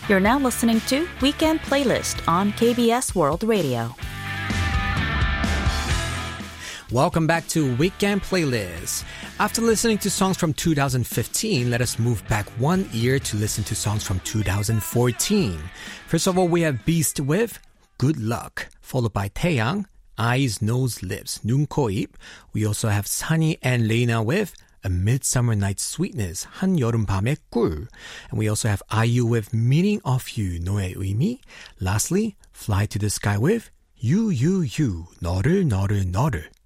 You're now listening to Weekend Playlist on KBS World Radio. Welcome back to Weekend Playlist. After listening to songs from 2015, let us move back one year to listen to songs from 2014. First of all, we have Beast with Good Luck, followed by Taeyang, Eyes, Nose, Lips, 눈, 코, 입. We also have Sunny and Reina with A Midsummer Night's Sweetness, 한여름 밤의 꿀. And we also have IU with Meaning of You, 너의 의미. Lastly, Fly to the Sky with You, 너를.